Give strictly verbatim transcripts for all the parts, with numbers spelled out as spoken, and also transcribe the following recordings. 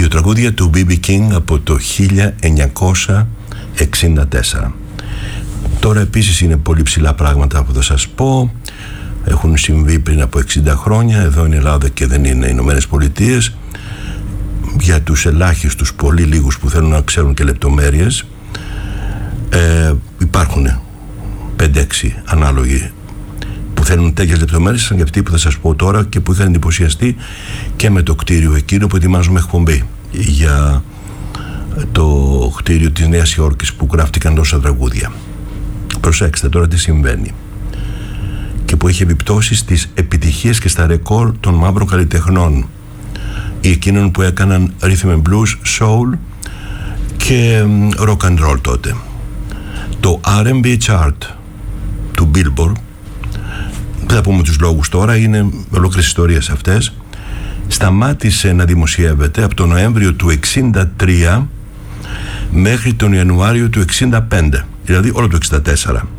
Δύο τραγούδια του μπι μπι King από το χίλια εννιακόσια εξήντα τέσσερα. Τώρα επίσης είναι πολύ ψηλά πράγματα που θα σας πω. Έχουν συμβεί πριν από εξήντα χρόνια. Εδώ είναι Ελλάδα και δεν είναι Ηνωμένες Πολιτείες. Για τους ελάχιστους, πολύ λίγους που θέλουν να ξέρουν και λεπτομέρειες, ε, υπάρχουν πέντε έξι ανάλογοι που θέλουν τέτοιες λεπτομέρειες, σαν και αυτοί που θα σας πω τώρα και που είχαν εντυπωσιαστεί και με το κτίριο εκείνο που ετοιμάζουμε εκπομπή για το κτίριο της Νέας Υόρκης που γράφτηκαν τόσα τραγούδια. Προσέξτε τώρα τι συμβαίνει και που έχει επιπτώσει στις επιτυχίες και στα ρεκόρ των μαύρων καλλιτεχνών ή εκείνων που έκαναν rhythm and blues, soul και rock and roll τότε. Το αρ εν μπι chart του Billboard, δεν θα πούμε τους λόγους τώρα, είναι ολόκληρες ιστορίες αυτές, σταμάτησε να δημοσιεύεται από τον Νοέμβριο του εξήντα τρία μέχρι τον Ιανουάριο του εξήντα πέντε, δηλαδή όλο το εξήντα τέσσερα.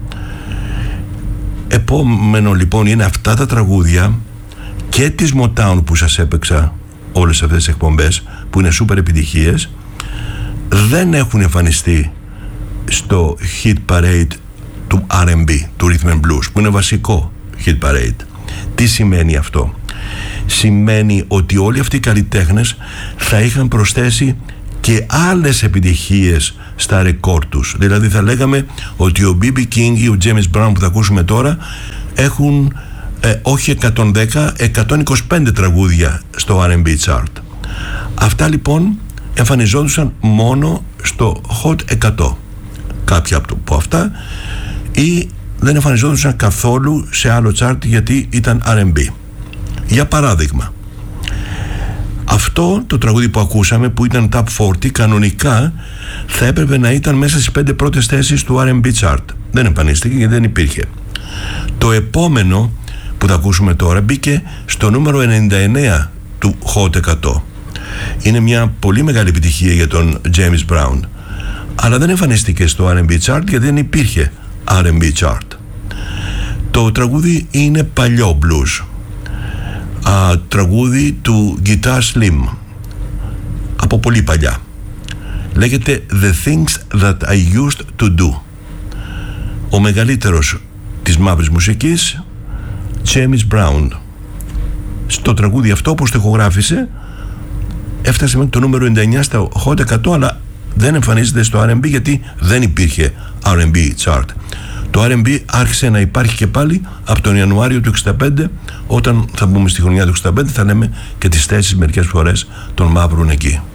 Επόμενο λοιπόν είναι αυτά τα τραγούδια και της Motown που σας έπαιξα όλες αυτές τις εκπομπές που είναι σούπερ επιτυχίες, δεν έχουν εμφανιστεί στο hit parade του αρ εν μπι, του rhythm and blues, που είναι βασικό hit parade. Τι σημαίνει αυτό? Σημαίνει ότι όλοι αυτοί οι καλλιτέχνες θα είχαν προσθέσει και άλλες επιτυχίες στα ρεκόρ τους. Δηλαδή θα λέγαμε ότι ο μπι μπι King ή ο James Brown που θα ακούσουμε τώρα έχουν ε, όχι εκατόν δέκα, εκατόν είκοσι πέντε τραγούδια στο αρ εν μπι chart. Αυτά λοιπόν εμφανιζόντουσαν μόνο στο Hot εκατό, κάποια από αυτά, ή δεν εμφανιζόντουσαν καθόλου σε άλλο chart γιατί ήταν αρ εν μπι. Για παράδειγμα, αυτό το τραγούδι που ακούσαμε που ήταν Top σαράντα κανονικά θα έπρεπε να ήταν μέσα στις πέντε πρώτες θέσεις του αρ εν μπι chart. Δεν εμφανίστηκε γιατί δεν υπήρχε. Το επόμενο που θα ακούσουμε τώρα μπήκε στο νούμερο ενενήντα εννέα του Hot εκατό. Είναι μια πολύ μεγάλη επιτυχία για τον James Brown, αλλά δεν εμφανίστηκε στο αρ εν μπι chart γιατί δεν υπήρχε αρ εν μπι chart. Το τραγούδι είναι παλιό blues, α, τραγούδι του Guitar Slim από πολύ παλιά. Λέγεται The Things That I Used To Do. Ο μεγαλύτερος της μαύρης μουσικής, James Brown, στο τραγούδι αυτό όπως το ηχογράφησε έφτασε με το νούμερο ενενήντα εννέα στα Hot εκατό, αλλά δεν εμφανίζεται στο αρ εν μπι γιατί δεν υπήρχε αρ εν μπι chart. Το αρ εν μπι άρχισε να υπάρχει και πάλι από τον Ιανουάριο του εξήντα πέντε. Όταν θα μπούμε στη χρονιά του εξήντα πέντε θα λέμε και τις θέσεις μερικές φορές των μαύρων εκεί.